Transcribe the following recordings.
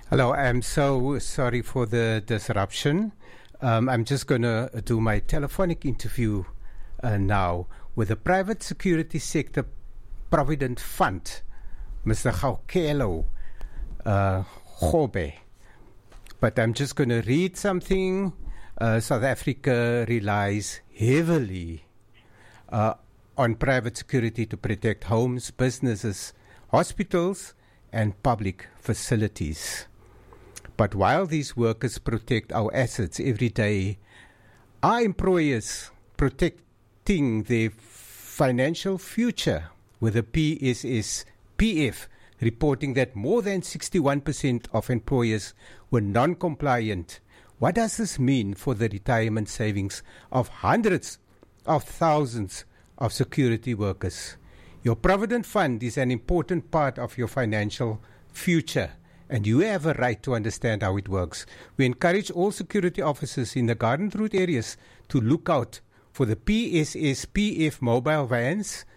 Hello, I'm so sorry for the disruption. I'm just going to do my telephonic interview now with the Private Security Sector Provident Fund, Mr. Gaukelo Gobe. But I'm just going to read something. South Africa relies heavily on private security to protect homes, businesses, hospitals, and public facilities. But while these workers protect our assets every day, are employers protecting their financial future? With the PSSPF reporting that more than 61% of employers were non-compliant. What does this mean for the retirement savings of hundreds of thousands of security workers? Your Provident Fund is an important part of your financial future, and you have a right to understand how it works. We encourage all security officers in the Garden Route areas to look out for the PSSPF mobile vans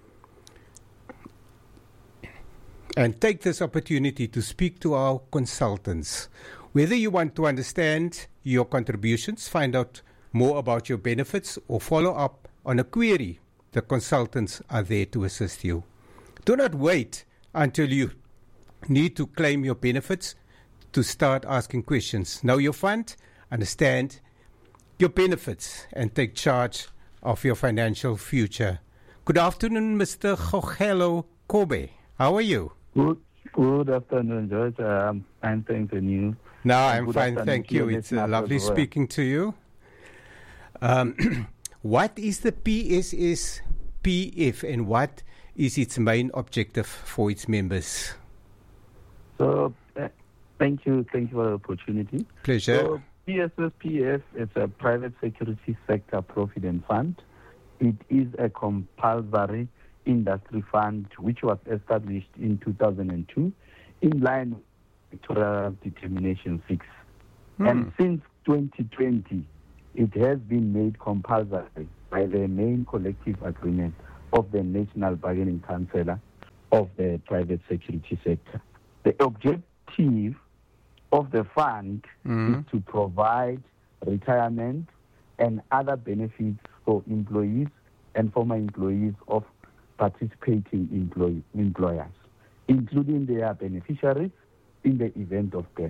and take this opportunity to speak to our consultants. Whether you want to understand your contributions, find out more about your benefits, or follow up on a query, the consultants are there to assist you. Do not wait until you need to claim your benefits to start asking questions. Know your fund, understand your benefits, and take charge of your financial future. Good afternoon, Mr. Gaukelo Gobe. How are you? Good afternoon, George. I'm fine, thank you. No, I'm fine, thank you. It's lovely speaking to you. What is the PSSPF and what is its main objective for its members? So, thank you for the opportunity. Pleasure. So, PSSPF is a private security sector provident fund. It is a compulsory industry fund which was established in 2002 in line with Victoria Determination 6. And since 2020, it has been made compulsory by the main collective agreement of the National Bargaining Council of the private security sector. The objective of the fund is to provide retirement and other benefits for employees and former employees of participating employers, including their beneficiaries in the event of death.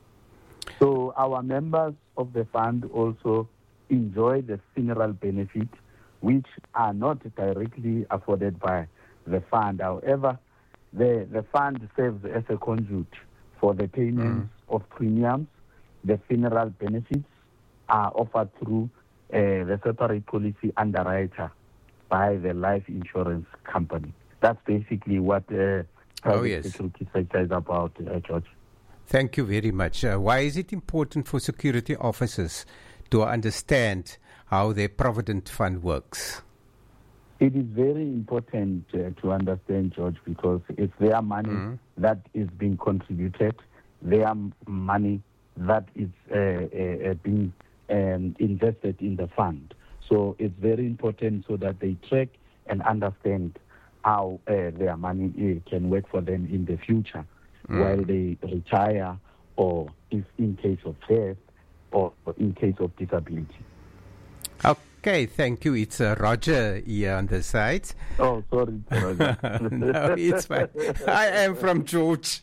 So our members of the fund also enjoy the funeral benefit, which are not directly afforded by the fund. However, the fund serves as a conduit for the payments of premiums. The funeral benefits are offered through the separate policy underwriter by the life insurance company. That's basically what private security sector is about, George. Thank you very much. Why is it important for security officers to understand how their Provident Fund works? It is very important to understand, George, because it's their money that is being contributed, their money that is being invested in the fund. So it's very important so that they track and understand how their money can work for them in the future while they retire, or if in case of death, or in case of disability. Okay, thank you. It's Roger here on the side. Oh, sorry, Roger. No, it's fine. I am from George.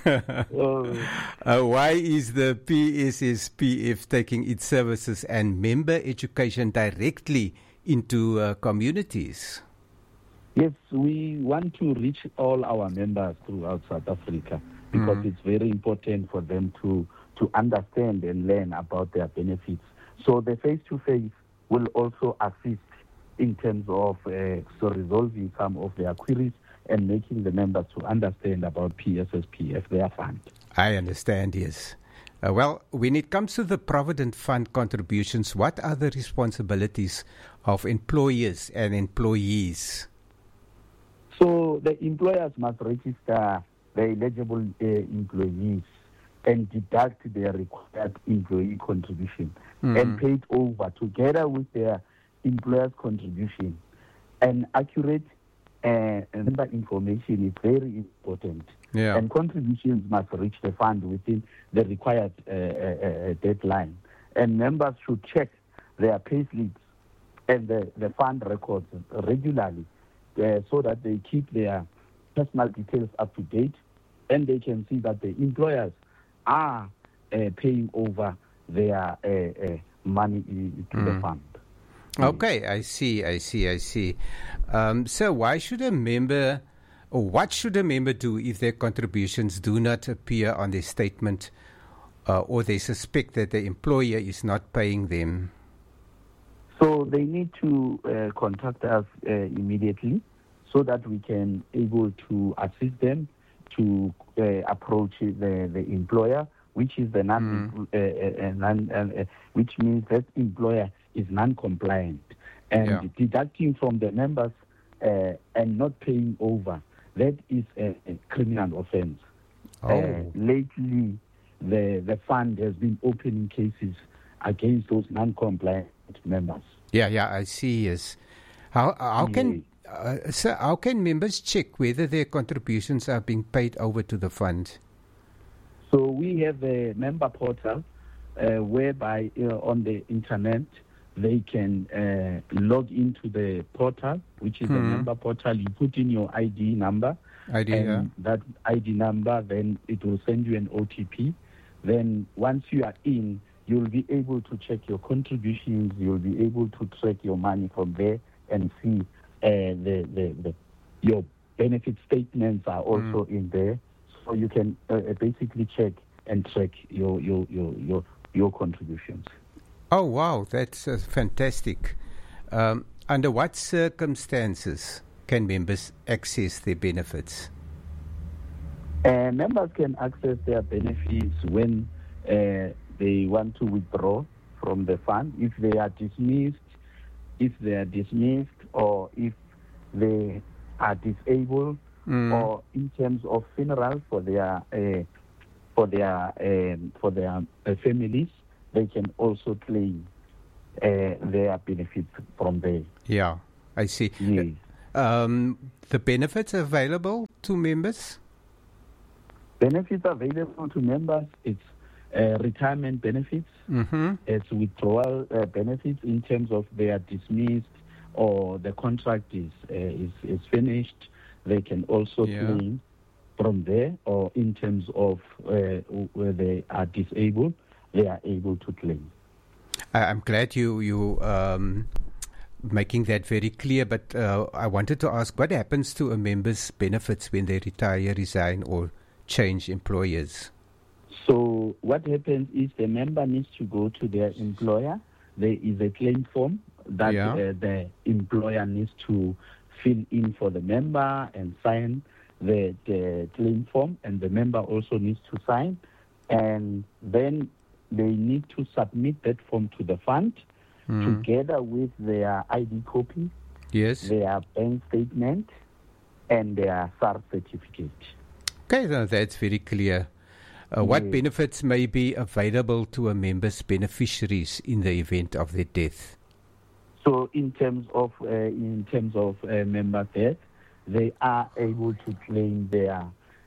Why is the PSSPF taking its services and member education directly into communities? Yes, we want to reach all our members throughout South Africa because it's very important for them to understand and learn about their benefits. So the face-to-face will also assist in terms of resolving some of their queries and making the members to understand about PSSPF, their fund. I understand, yes. Well, when it comes to the Provident Fund contributions, what are the responsibilities of employers and employees? So the employers must register the eligible employees and deduct their required employee contribution and pay it over together with their employer's contribution. An accurate member information is very important. Yeah. And contributions must reach the fund within the required deadline. And members should check their payslips and the fund records regularly so that they keep their personal details up to date, and they can see that the employers are paying over their money to the fund. Okay, I see. So why should a member, or what should a member do if their contributions do not appear on their statement or they suspect that the employer is not paying them? So they need to contact us immediately so that we can able to assist them to approach the employer, which is the which means that employer is non-compliant, and deducting from the members and not paying over, that is a criminal offense. Lately, the fund has been opening cases against those non-compliant members. Yeah, I see. Yes. How can sir, how can members check whether their contributions are being paid over to the fund? So we have a member portal whereby on the internet they can log into the portal, which is a member portal. You put in your ID number, that ID number, then it will send you an OTP. Then once you are in, you'll be able to check your contributions. You'll be able to track your money from there and see your benefit statements are also in there. So you can basically check and track your contributions. Oh, wow, that's fantastic. Under what circumstances can members access their benefits? Members can access their benefits when they want to withdraw from the fund, if they are dismissed, or if they are disabled, or in terms of funeral for their families, they can also claim their benefits from there. Yeah, I see. Yes. The benefits available to members? Benefits available to members, it's retirement benefits, it's withdrawal benefits in terms of they are dismissed or the contract is finished. They can also claim from there, or in terms of where they are disabled, they are able to claim. I'm glad you making that very clear, but I wanted to ask, what happens to a member's benefits when they retire, resign, or change employers? So what happens is the member needs to go to their employer. There is a claim form that the employer needs to fill in for the member and sign the claim form, and the member also needs to sign, and then they need to submit that form to the fund together with their ID copy, their bank statement, and their SARS certificate. Okay, now that's very clear. What benefits may be available to a member's beneficiaries in the event of their death? So, in terms of member death, they are able to claim their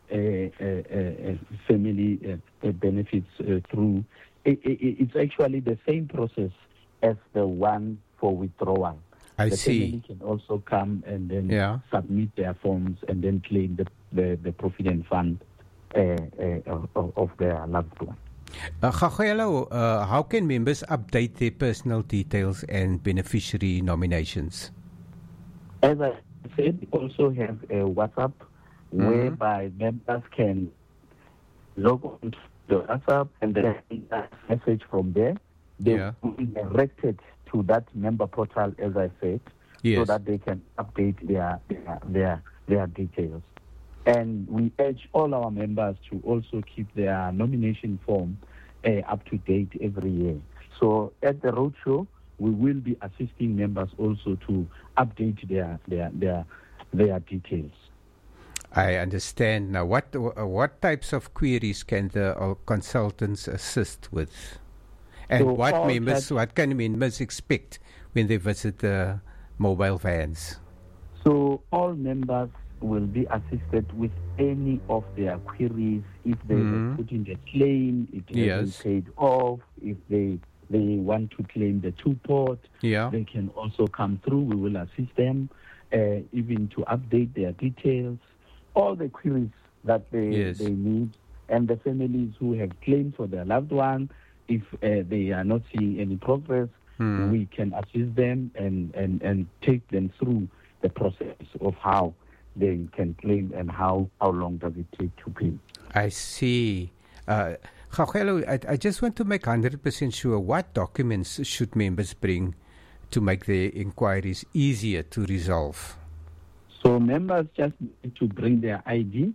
family benefits through. It's actually the same process as the one for withdrawal. I the see. Family can also come and then submit their forms and then claim the provident fund of their loved one. Gagelo, how can members update their personal details and beneficiary nominations? As I said, we also have a WhatsApp whereby members can log on to the WhatsApp and then a message from there. They will be directed to that member portal, as I said, so that they can update their details. And we urge all our members to also keep their nomination form up to date every year. So at the roadshow, we will be assisting members also to update their details. I understand. Now, what types of queries can the consultants assist with? And so what can members expect when they visit the mobile vans? So all members will be assisted with any of their queries. If they have put in the claim, it has been paid off. If they want to claim the 2-port, they can also come through. We will assist them, even to update their details, all the queries that they need. And the families who have claimed for their loved one, if they are not seeing any progress, we can assist them and take them through the process of how they can claim and how long does it take to pay. I see. Gaugelo, I just want to make 100% sure, what documents should members bring to make their inquiries easier to resolve? So members just need to bring their ID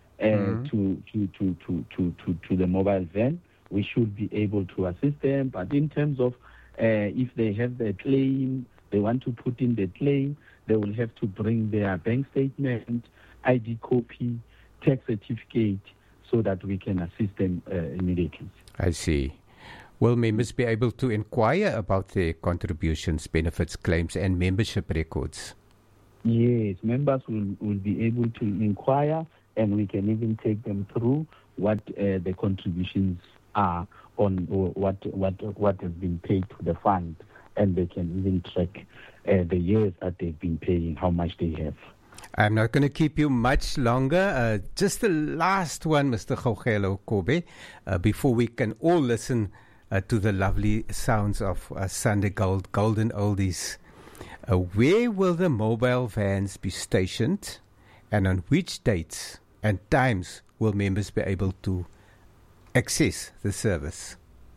to the mobile van. We should be able to assist them. But in terms of if they have their claim, they want to put in the claim, they will have to bring their bank statement, ID copy, tax certificate, so that we can assist them immediately. I see. Will members be able to inquire about their contributions, benefits, claims, and membership records? Yes, members will be able to inquire, and we can even take them through what the contributions are on, or what has been paid to the fund, and they can even track the years that they've been paying, how much they have. I'm not going to keep you much longer. Just the last one, Mr. Gaugelo Kobe, before we can all listen to the lovely sounds of Sunday Gold, Golden Oldies. Where will the mobile vans be stationed, and on which dates and times will members be able to access the service?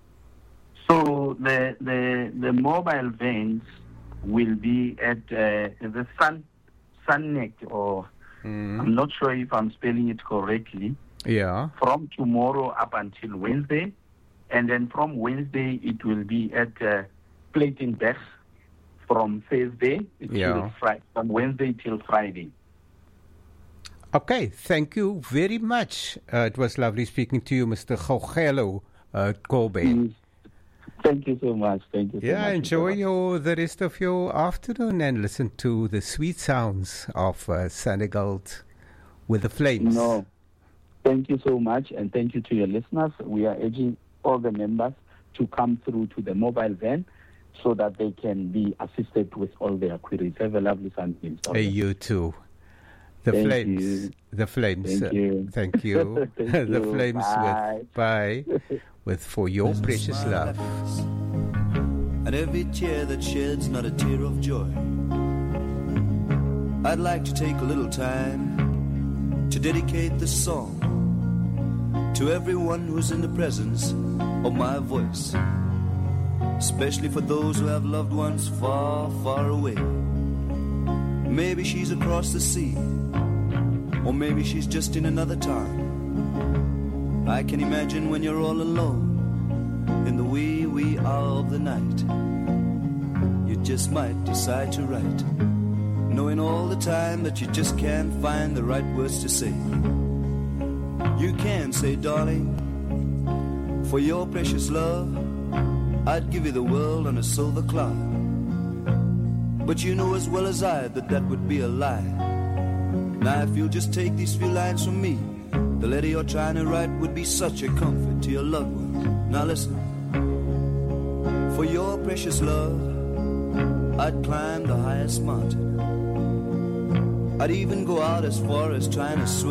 So the mobile vans will be at the Sunnet, or I'm not sure if I'm spelling it correctly. Yeah. From tomorrow up until Wednesday, and then from Wednesday it will be at Platenberg from Thursday till Friday, from Wednesday till Friday. Okay, thank you very much. It was lovely speaking to you, Mr. Gaugelo Kobe. Thank you so much. Thank you so much. Enjoy the rest of your afternoon and listen to the sweet sounds of Sunday Gold with the Flames. No, thank you so much, and thank you to your listeners. We are urging all the members to come through to the mobile van so that they can be assisted with all their queries. Have a lovely Sunday. You too. The Flames. The Flames. Thank you. Thank you. Thank the you. Flames Bye. with For Your Precious Love. And every tear that sheds not a tear of joy. I'd like to take a little time to dedicate this song to everyone who's in the presence of my voice, especially for those who have loved ones far, far away. Maybe she's across the sea, or maybe she's just in another time. I can imagine when you're all alone in the wee hour of the night, you just might decide to write, knowing all the time that you just can't find the right words to say. You can say, darling, for your precious love, I'd give you the world on a silver cloud. But you know as well as I that that would be a lie. Now if you'll just take these few lines from me, the letter you're trying to write would be such a comfort to your loved ones. Now listen. For your precious love, I'd climb the highest mountain. I'd even go out as far as trying to swim